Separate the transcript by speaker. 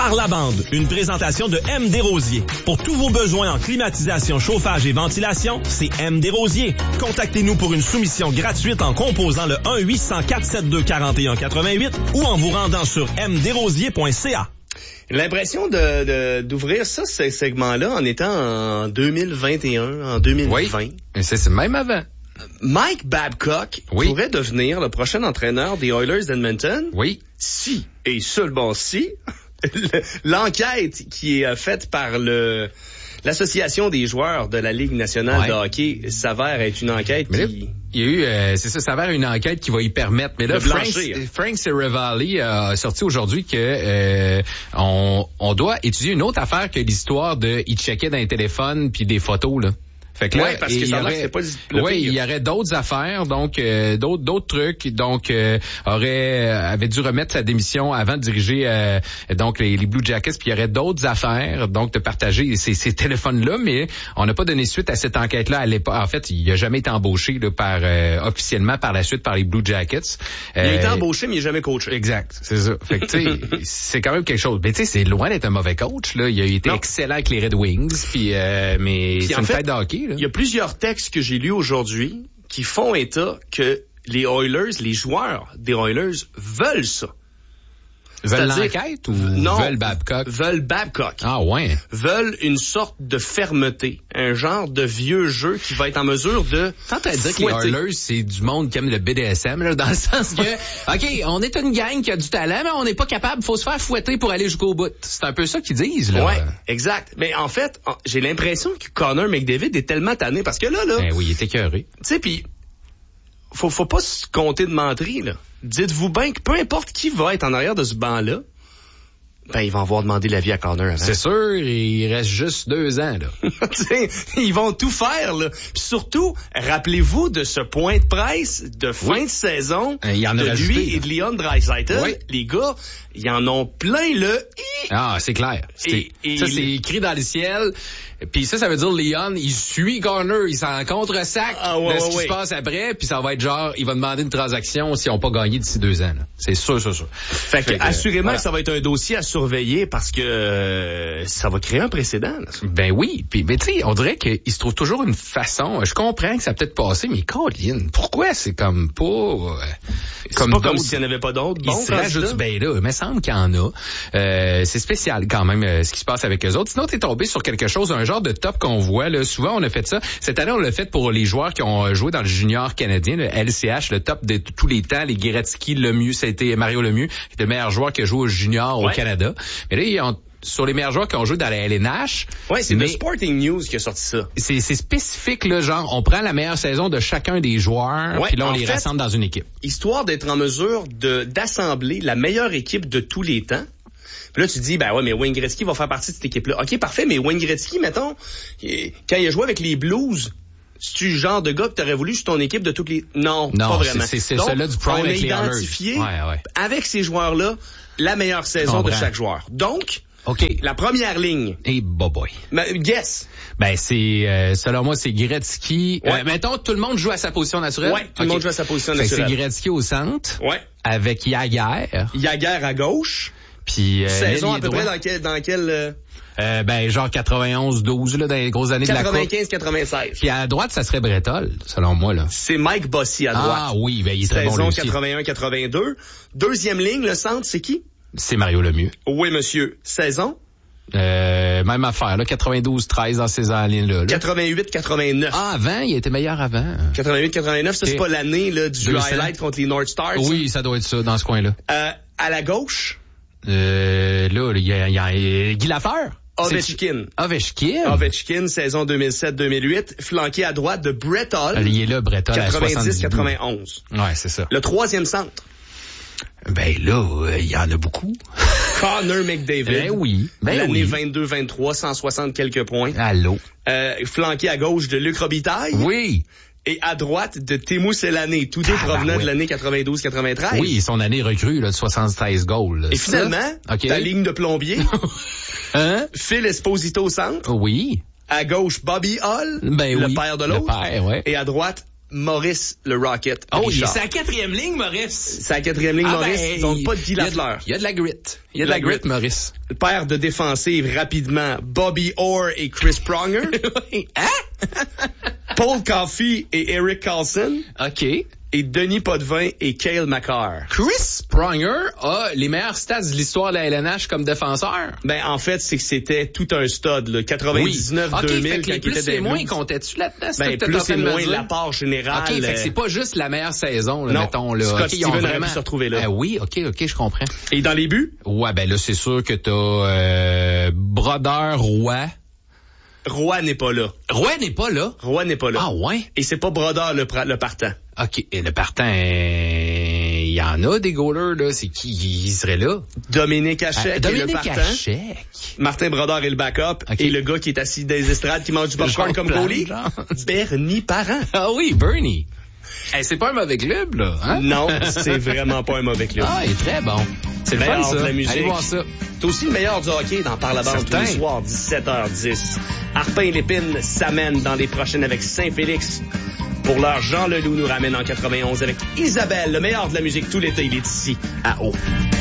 Speaker 1: Par la bande, une présentation de M. Desrosiers. Pour tous vos besoins en climatisation, chauffage et ventilation, c'est M. Desrosiers. Contactez-nous pour une soumission gratuite en composant le 1-800-472-4188 ou en vous rendant sur mdesrosiers.ca.
Speaker 2: L'impression d'ouvrir ça, ce segment-là, en étant en 2021, en 2020.
Speaker 3: Oui, c'est même avant.
Speaker 2: Mike Babcock pourrait devenir le prochain entraîneur des Oilers d'Edmonton.
Speaker 3: Oui.
Speaker 2: Si, et seulement si, l'enquête qui est faite par l'Association des joueurs de la Ligue nationale de hockey s'avère être une enquête qui...
Speaker 3: Il y a eu, s'avère une enquête qui va y permettre. Mais là, Frank Seravalli a sorti aujourd'hui que on doit étudier une autre affaire que l'histoire il checkait dans les téléphones puis des photos, là. Fait que là,
Speaker 2: parce que ça c'est pas
Speaker 3: il y aurait d'autres affaires, donc d'autres trucs, donc avait dû remettre sa démission avant de diriger donc les Blue Jackets, puis il y aurait d'autres affaires, donc de partager ces téléphones-là, mais on n'a pas donné suite à cette enquête-là à l'époque. En fait, il n'a jamais été embauché là, officiellement par la suite par les Blue Jackets.
Speaker 2: Il a été embauché, mais il n'a jamais coaché.
Speaker 3: Exact, c'est ça. Fait que tu sais, c'est quand même quelque chose. Mais tu sais, c'est loin d'être un mauvais coach là. Il a été excellent avec les Red Wings, puis mais c'est une tête de hockey.
Speaker 2: Il y a plusieurs textes que j'ai lus aujourd'hui qui font état que les Oilers, les joueurs des Oilers veulent ça.
Speaker 3: Veulent l'enquête ou veulent Babcock?
Speaker 2: Veulent Babcock.
Speaker 3: Ah ouais.
Speaker 2: Veulent une sorte de fermeté. Un genre de vieux jeu qui va être en mesure de...
Speaker 3: T'es en train de dire que les Oilers, c'est du monde qui aime le BDSM, là, dans le sens que, OK, on est une gang qui a du talent, mais on n'est pas capable, faut se faire fouetter pour aller jusqu'au bout. C'est un peu ça qu'ils disent, là.
Speaker 2: Ouais, exact. Mais en fait, j'ai l'impression que Connor McDavid est tellement tanné parce que là...
Speaker 3: Ben oui, il est écœuré.
Speaker 2: Tu sais, puis faut pas se compter de menterie, là. Dites-vous bien que peu importe qui va être en arrière de ce banc-là, ben, ils vont avoir demandé l'avis à Connor avant.
Speaker 3: C'est sûr, il reste juste 2 ans, là.
Speaker 2: Ils vont tout faire, là. Puis surtout, rappelez-vous de ce point de presse de fin de saison
Speaker 3: il y en a
Speaker 2: de
Speaker 3: rajouté,
Speaker 2: lui et de Leon Draisaitl.
Speaker 3: Oui.
Speaker 2: Les gars, ils en ont plein le
Speaker 3: Ah, c'est clair. Ça, c'est écrit dans le ciel. Puis ça veut dire Leon, il suit Garner, il s'en contre-sac de ce qui se passe après, puis ça va être genre, il va demander une transaction s'ils n'ont pas gagné d'ici 2 ans. Là. C'est sûr.
Speaker 2: Fait que assurément que ça va être un dossier à surveiller parce que ça va créer un précédent. Là.
Speaker 3: Ben oui, puis mais tu sais, on dirait qu'il se trouve toujours une façon. Je comprends que ça a peut-être passé, mais Colin, pourquoi c'est comme pas
Speaker 2: comme s'il n'y en avait pas d'autres.
Speaker 3: Ils se rajoutent, ben là, il me semble qu'il y en a. C'est spécial quand même ce qui se passe avec eux autres. Sinon, t'es tombé sur quelque chose, un genre de top qu'on voit. Là. Souvent, on a fait ça. Cette année, on l'a fait pour les joueurs qui ont joué dans le junior canadien, le LCH, le top de tous les temps, les Gretzky, Lemieux, ça a été Mario Lemieux, qui était le meilleur joueur qui a joué au junior au Canada. Mais là, sur les meilleurs joueurs qui ont joué dans la LNH.
Speaker 2: Ouais, c'est le Sporting News qui a sorti ça.
Speaker 3: C'est spécifique, là, genre, on prend la meilleure saison de chacun des joueurs, puis là, on les rassemble dans une équipe.
Speaker 2: Histoire d'être en mesure d'assembler la meilleure équipe de tous les temps. Puis là, tu te dis, ben ouais, mais Wayne Gretzky va faire partie de cette équipe-là. OK, parfait, mais Wayne Gretzky, mettons, quand il a joué avec les Blues, c'est-tu le genre de gars que t'aurais voulu sur ton équipe de toutes les... Non, pas vraiment.
Speaker 3: C'est celui-là du prime avec les Hunters.
Speaker 2: On a identifié, avec ces joueurs-là, la meilleure saison de chaque joueur. Donc, la première ligne.
Speaker 3: Et boy.
Speaker 2: Guess.
Speaker 3: Ben, c'est, selon moi, c'est Gretzky. Mettons, tout le monde joue à sa position naturelle.
Speaker 2: Ouais, tout le monde joue à sa position naturelle.
Speaker 3: C'est Gretzky au centre.
Speaker 2: Ouais.
Speaker 3: Avec Jagr.
Speaker 2: Jagr à gauche.
Speaker 3: Puis,
Speaker 2: saison à peu près dans quel
Speaker 3: ben, genre 91-12, là, dans les grosses années de la Coupe.
Speaker 2: 95-96.
Speaker 3: Puis à droite, ça serait Bretol, selon moi, là.
Speaker 2: C'est Mike Bossy à droite.
Speaker 3: Ah oui, ben, il est très bon, lui aussi.
Speaker 2: Saison 81-82. Deuxième ligne, le centre, c'est qui?
Speaker 3: C'est Mario Lemieux.
Speaker 2: Oui, monsieur. Saison?
Speaker 3: Même affaire, là, 92-13 dans ces années-là.
Speaker 2: 88-89.
Speaker 3: Ah, avant, il était meilleur avant.
Speaker 2: 88-89, ça, c'est pas l'année, là, du highlight contre les North Stars.
Speaker 3: Oui, ça doit être ça, dans ce coin-là.
Speaker 2: À la gauche?
Speaker 3: Là, il y a Guy Lafleur.
Speaker 2: Ovechkin, saison 2007-2008, flanqué à droite de Bretol.
Speaker 3: Il est là, Bretol,
Speaker 2: 90-91.
Speaker 3: Ouais, c'est ça.
Speaker 2: Le troisième centre.
Speaker 3: Ben là, il y en a beaucoup.
Speaker 2: Connor McDavid.
Speaker 3: Ben oui.
Speaker 2: L'année 22-23, 160 quelques points.
Speaker 3: Allô.
Speaker 2: Flanqué à gauche de Luc Robitaille.
Speaker 3: Oui.
Speaker 2: Et à droite de Teemu Selanne, tous deux provenant de l'année 92-93.
Speaker 3: Oui, son année recrue là, de 76 goals.
Speaker 2: Et finalement, ta ligne de plombier, Phil Esposito au centre.
Speaker 3: Oui.
Speaker 2: À gauche, Bobby Hull, le père de l'autre.
Speaker 3: Le père, ouais.
Speaker 2: Et à droite, Maurice le Rocket.
Speaker 3: Oh,
Speaker 2: Richard.
Speaker 3: c'est la 4e ligne, Maurice.
Speaker 2: C'est la 4e ligne, Maurice.
Speaker 3: Ben,
Speaker 2: Donc, pas de Guy Lafleur.
Speaker 3: Il y a de la grit. Il y a de la grit, Maurice.
Speaker 2: Le père de défensive, rapidement, Bobby Orr et Chris Pronger.
Speaker 3: Hein?
Speaker 2: Paul Coffey et Eric Carlson.
Speaker 3: OK.
Speaker 2: Et Denis Potvin et Cale Makar.
Speaker 3: Chris Pronger a les meilleurs stats de l'histoire de la LNH comme défenseur.
Speaker 2: Ben, en fait, c'est que c'était tout un stud, là. 99,
Speaker 3: oui.
Speaker 2: 2000,
Speaker 3: fait que les
Speaker 2: quand il était
Speaker 3: plus et
Speaker 2: des
Speaker 3: moins,
Speaker 2: Blues.
Speaker 3: comptais-tu là-dedans?
Speaker 2: Ben, plus et moins l'apport général.
Speaker 3: OK, fait que c'est pas juste la meilleure saison, là,
Speaker 2: non,
Speaker 3: mettons, là.
Speaker 2: Scott
Speaker 3: okay,
Speaker 2: Stevens aurait pu se retrouver là.
Speaker 3: Oui, OK, je comprends.
Speaker 2: Et dans les buts?
Speaker 3: Ouais, ben là, c'est sûr que t'as Brodeur, Roy.
Speaker 2: Roy n'est pas là.
Speaker 3: Roy n'est pas là?
Speaker 2: Roy n'est pas là.
Speaker 3: Ah ouais?
Speaker 2: Et c'est pas Brodeur le partant.
Speaker 3: OK, et le partant, il y en a des goalers, là. C'est qui il serait là?
Speaker 2: Dominique Hachek est le partant.
Speaker 3: Hachek.
Speaker 2: Martin Brodeur est le backup.
Speaker 3: Okay.
Speaker 2: Et le gars qui est assis dans les estrades qui mange du popcorn comme goalie, Bernie Parent.
Speaker 3: Ah oui, Bernie. Hey, c'est pas un mauvais club, là, hein?
Speaker 2: Non, c'est vraiment pas un mauvais club.
Speaker 3: Ah, il est très bon. C'est le fun, ça.
Speaker 2: De la musique.
Speaker 3: Allez voir ça.
Speaker 2: C'est aussi le meilleur du hockey dans Par la bande tous les soirs, 17h10. Arpin Lépine s'amène dans les prochaines avec Saint-Félix. Pour l'heure, Jean Leloup nous ramène en 91 avec Isabelle, le meilleur de la musique tout l'été. Il est ici, à Haut.